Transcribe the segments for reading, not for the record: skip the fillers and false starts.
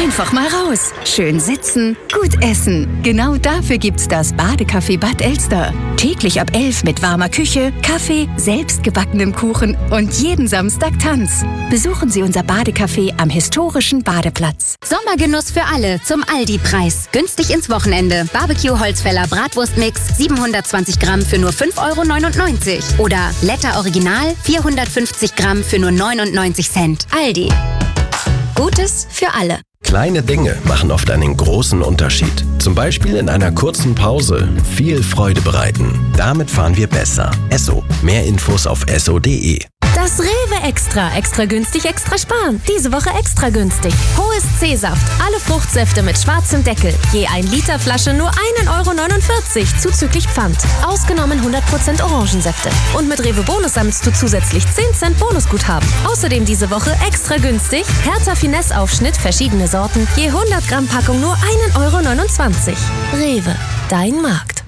Einfach mal raus. Schön sitzen, gut essen. Genau dafür gibt's das Badecafé Bad Elster. Täglich ab 11 mit warmer Küche, Kaffee, selbstgebackenem Kuchen und jeden Samstag Tanz. Besuchen Sie unser Badecafé am historischen Badeplatz. Sommergenuss für alle zum Aldi-Preis. Günstig ins Wochenende. Barbecue-Holzfäller Bratwurstmix 720 Gramm für nur 5,99 €. Oder Letter Original 450 Gramm für nur 99 Cent. Aldi. Gutes für alle. Kleine Dinge machen oft einen großen Unterschied. Zum Beispiel in einer kurzen Pause viel Freude bereiten. Damit fahren wir besser. Esso. Mehr Infos auf esso.de. Das Rewe Extra. Extra günstig, extra sparen. Diese Woche extra günstig. Hohes C-Saft. Alle Fruchtsäfte mit schwarzem Deckel. Je 1 Liter Flasche nur 1,49 € zuzüglich Pfand. Ausgenommen 100% Orangensäfte. Und mit Rewe Bonus sammelst du zusätzlich 10 Cent Bonusguthaben. Außerdem diese Woche extra günstig. Hertha Finesse Aufschnitt, verschiedene Sorten. Je 100 Gramm Packung nur 1,29 €. Rewe. Dein Markt.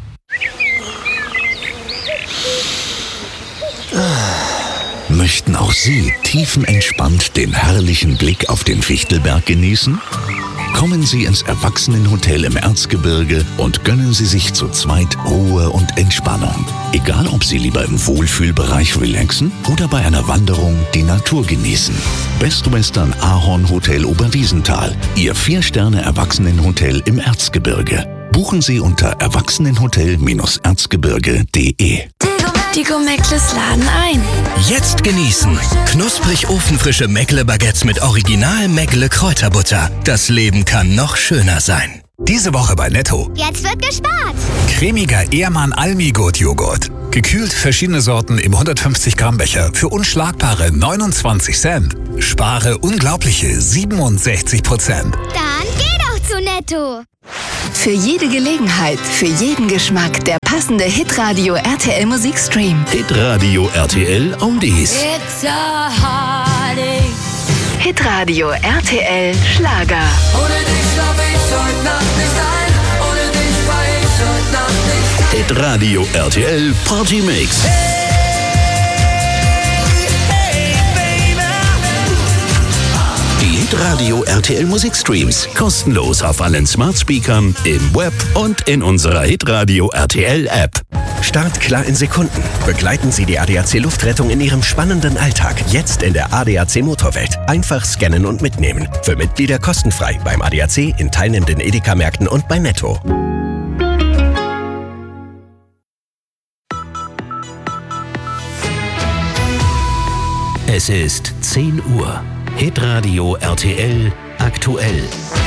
Möchten auch Sie tiefenentspannt den herrlichen Blick auf den Fichtelberg genießen? Kommen Sie ins Erwachsenenhotel im Erzgebirge und gönnen Sie sich zu zweit Ruhe und Entspannung. Egal, ob Sie lieber im Wohlfühlbereich relaxen oder bei einer Wanderung die Natur genießen. Best Western Ahorn Hotel Oberwiesenthal, Ihr 4-Sterne-Erwachsenenhotel im Erzgebirge. Buchen Sie unter erwachsenenhotel-erzgebirge.de. Die Meckles laden ein. Jetzt genießen. Knusprig ofenfrische Meckle-Baguettes mit Original Meckle-Kräuterbutter. Das Leben kann noch schöner sein. Diese Woche bei Netto. Jetzt wird gespart. Cremiger Ehrmann Almi-Gut-Joghurt. Gekühlt verschiedene Sorten im 150 Gramm Becher für unschlagbare 29 Cent. Spare unglaubliche 67%. Dann geh doch zu Netto. Für jede Gelegenheit, für jeden Geschmack der passende Hitradio RTL Musikstream. Hitradio RTL Oldies. It's a heartache. Hitradio RTL Schlager. Ohne dich schlaf ich heute Nacht nicht ein. Ohne dich war ich heute Nacht nicht ein. Hitradio RTL Party Mix. Die Hitradio RTL Musikstreams kostenlos auf allen Smart Speakern, im Web und in unserer Hitradio RTL App. Startklar in Sekunden. Begleiten Sie die ADAC Luftrettung in Ihrem spannenden Alltag. Jetzt in der ADAC Motorwelt. Einfach scannen und mitnehmen. Für Mitglieder kostenfrei beim ADAC, in teilnehmenden Edeka-Märkten und bei Netto. Es ist 10 Uhr. Hitradio RTL aktuell.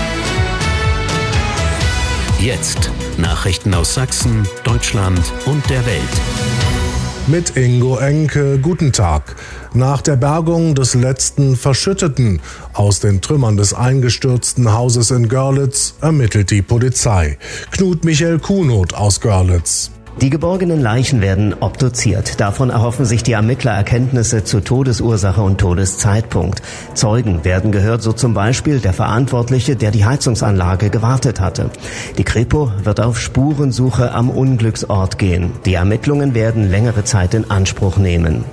Jetzt Nachrichten aus Sachsen, Deutschland und der Welt. Mit Ingo Enke, guten Tag. Nach der Bergung des letzten Verschütteten aus den Trümmern des eingestürzten Hauses in Görlitz ermittelt die Polizei. Knut Michael Kuhnot aus Görlitz. Die geborgenen Leichen werden obduziert. Davon erhoffen sich die Ermittler Erkenntnisse zu Todesursache und Todeszeitpunkt. Zeugen werden gehört, so zum Beispiel der Verantwortliche, der die Heizungsanlage gewartet hatte. Die Kripo wird auf Spurensuche am Unglücksort gehen. Die Ermittlungen werden längere Zeit in Anspruch nehmen.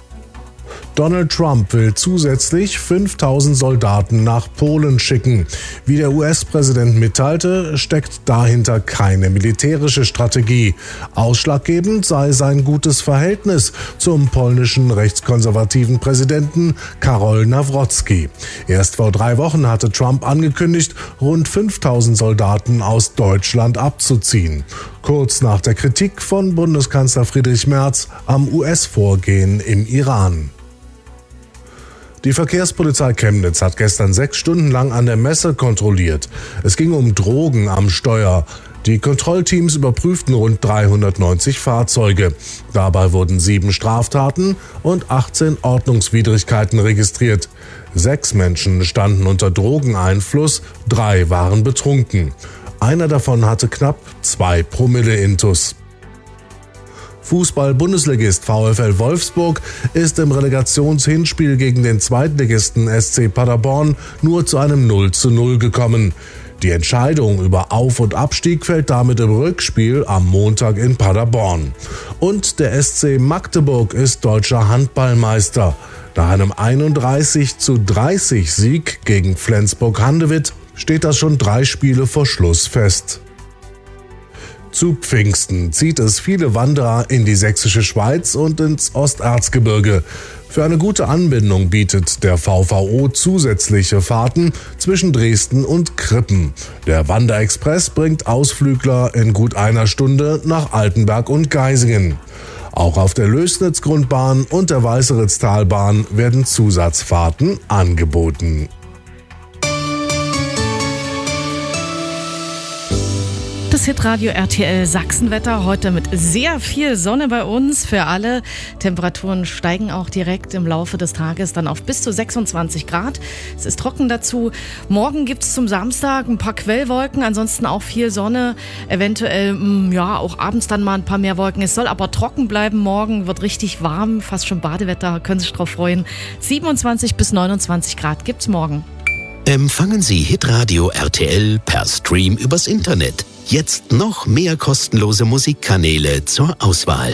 Donald Trump will zusätzlich 5.000 Soldaten nach Polen schicken. Wie der US-Präsident mitteilte, steckt dahinter keine militärische Strategie. Ausschlaggebend sei sein gutes Verhältnis zum polnischen rechtskonservativen Präsidenten Karol Nawrocki. Erst vor 3 Wochen hatte Trump angekündigt, rund 5.000 Soldaten aus Deutschland abzuziehen. Kurz nach der Kritik von Bundeskanzler Friedrich Merz am US-Vorgehen im Iran. Die Verkehrspolizei Chemnitz hat gestern 6 Stunden lang an der Messe kontrolliert. Es ging um Drogen am Steuer. Die Kontrollteams überprüften rund 390 Fahrzeuge. Dabei wurden 7 Straftaten und 18 Ordnungswidrigkeiten registriert. 6 Menschen standen unter Drogeneinfluss, 3 waren betrunken. Einer davon hatte knapp 2 Promille Intus. Fußball-Bundesligist VfL Wolfsburg ist im Relegationshinspiel gegen den Zweitligisten SC Paderborn nur zu einem 0:0 gekommen. Die Entscheidung über Auf- und Abstieg fällt damit im Rückspiel am Montag in Paderborn. Und der SC Magdeburg ist deutscher Handballmeister. Nach einem 31:30 Sieg gegen Flensburg-Handewitt steht das schon 3 Spiele vor Schluss fest. Zu Pfingsten zieht es viele Wanderer in die sächsische Schweiz und ins Osterzgebirge. Für eine gute Anbindung bietet der VVO zusätzliche Fahrten zwischen Dresden und Krippen. Der Wanderexpress bringt Ausflügler in gut einer Stunde nach Altenberg und Geisingen. Auch auf der Lößnitz-Grundbahn und der Weißeritztalbahn werden Zusatzfahrten angeboten. Das Hitradio RTL Sachsenwetter heute mit sehr viel Sonne bei uns für alle. Temperaturen steigen auch direkt im Laufe des Tages dann auf bis zu 26 Grad. Es ist trocken dazu. Morgen gibt es zum Samstag ein paar Quellwolken, ansonsten auch viel Sonne. Eventuell auch abends dann mal ein paar mehr Wolken. Es soll aber trocken bleiben. Morgen wird richtig warm, fast schon Badewetter, können sich drauf freuen. 27 bis 29 Grad gibt's morgen. Empfangen Sie Hitradio RTL per Stream übers Internet. Jetzt noch mehr kostenlose Musikkanäle zur Auswahl.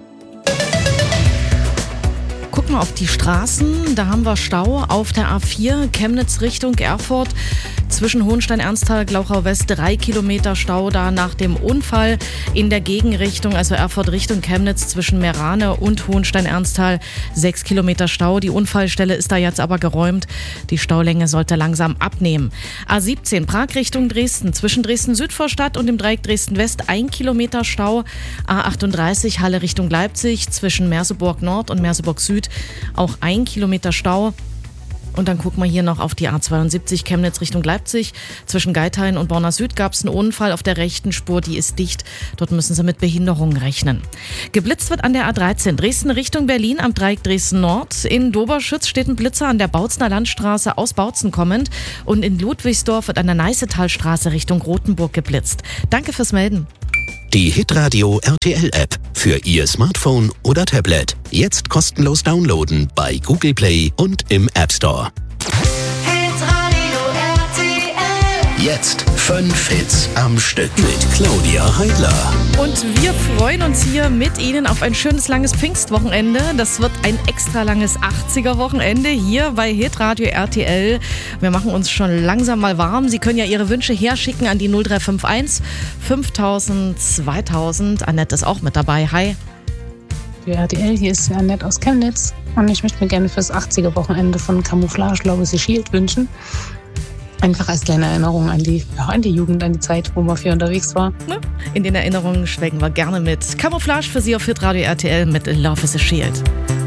Gucken wir auf die Straßen. Da haben wir Stau auf der A4 Chemnitz Richtung Erfurt. Zwischen Hohenstein-Ernsthal, Glauchau West 3 Kilometer Stau da nach dem Unfall in der Gegenrichtung, also Erfurt Richtung Chemnitz zwischen Meerane und Hohenstein-Ernsthal 6 Kilometer Stau. Die Unfallstelle ist da jetzt aber geräumt. Die Staulänge sollte langsam abnehmen. A17 Prag Richtung Dresden zwischen Dresden-Südvorstadt und dem Dreieck Dresden-West 1 Kilometer Stau. A38 Halle Richtung Leipzig zwischen Merseburg Nord und Merseburg Süd auch 1 Kilometer Stau. Und dann gucken wir hier noch auf die A72 Chemnitz Richtung Leipzig. Zwischen Geithain und Borna Süd gab es einen Unfall auf der rechten Spur, die ist dicht. Dort müssen Sie mit Behinderungen rechnen. Geblitzt wird an der A13 Dresden Richtung Berlin am Dreieck Dresden Nord. In Doberschütz steht ein Blitzer an der Bautzener Landstraße aus Bautzen kommend. Und in Ludwigsdorf wird an der Neißetalstraße Richtung Rothenburg geblitzt. Danke fürs Melden. Die Hitradio RTL App für Ihr Smartphone oder Tablet. Jetzt kostenlos downloaden bei Google Play und im App Store. Hitradio RTL. Jetzt 5 Hits am Stück mit Claudia Heidler. Und wir freuen uns hier mit Ihnen auf ein schönes, langes Pfingstwochenende. Das wird ein extra langes 80er-Wochenende hier bei Hitradio RTL. Wir machen uns schon langsam mal warm. Sie können ja Ihre Wünsche herschicken an die 0351 5000 2000. Annette ist auch mit dabei. Hi. Für RTL, hier ist Annette aus Chemnitz. Und ich möchte mir gerne fürs 80er-Wochenende von Camouflage Love is a Shield wünschen. Einfach als kleine Erinnerung an die Jugend, an die Zeit, wo man viel unterwegs war. In den Erinnerungen schwelgen wir gerne mit. Camouflage für Sie auf Hitradio RTL mit Love is a Shield.